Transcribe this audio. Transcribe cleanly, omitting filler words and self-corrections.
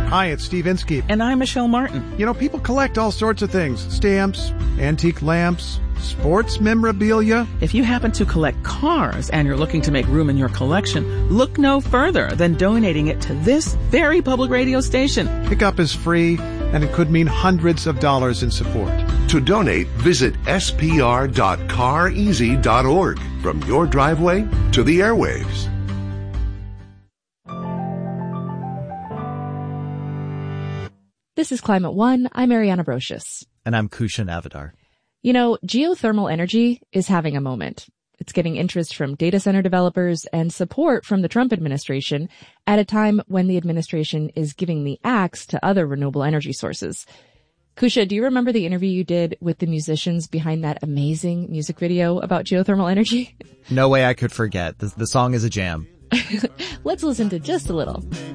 Hi, it's Steve Inskeep. And I'm Michelle Martin. You know, people collect all sorts of things. Stamps, antique lamps, sports memorabilia. If you happen to collect cars and you're looking to make room in your collection, look no further than donating it to this very public radio station. Pickup is free, and it could mean hundreds of dollars in support. To donate, visit spr.careasy.org. From your driveway to the airwaves. This is Climate One. I'm Ariana Brocious. And I'm Kushan Avadar. You know, geothermal energy is having a moment. It's getting interest from data center developers and support from the Trump administration at a time when the administration is giving the axe to other renewable energy sources. Kusha, do you remember the interview you did with the musicians behind that amazing music video about geothermal energy? No way I could forget. The song is a jam. Let's listen to just a little.